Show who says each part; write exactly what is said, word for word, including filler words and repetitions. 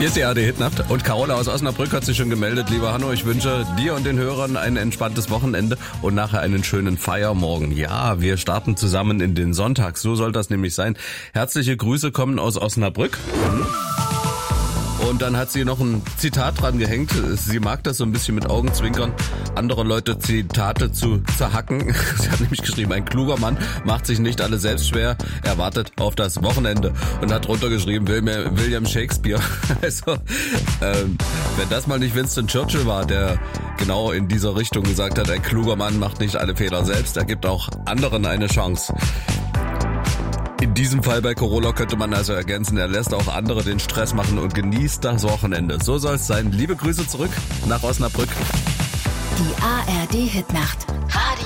Speaker 1: Hier ist die A R D-Hitnacht und Carola aus Osnabrück hat sich schon gemeldet. Lieber Hanno, ich wünsche dir und den Hörern ein entspanntes Wochenende und nachher einen schönen Feiermorgen. Ja, wir starten zusammen in den Sonntag, so soll das nämlich sein. Herzliche Grüße kommen aus Osnabrück. Und dann hat sie noch ein Zitat dran gehängt. Sie mag das so ein bisschen mit Augenzwinkern, andere Leute Zitate zu zerhacken. Sie hat nämlich geschrieben, ein kluger Mann macht sich nicht alle selbst schwer, er wartet auf das Wochenende. Und hat drunter geschrieben, William Shakespeare. Also, ähm, wenn das mal nicht Winston Churchill war, der genau in dieser Richtung gesagt hat, ein kluger Mann macht nicht alle Fehler selbst, er gibt auch anderen eine Chance. In diesem Fall bei Carola könnte man also ergänzen, er lässt auch andere den Stress machen und genießt das Wochenende. So soll es sein. Liebe Grüße zurück nach Osnabrück.
Speaker 2: Die A R D-Hitnacht. Radio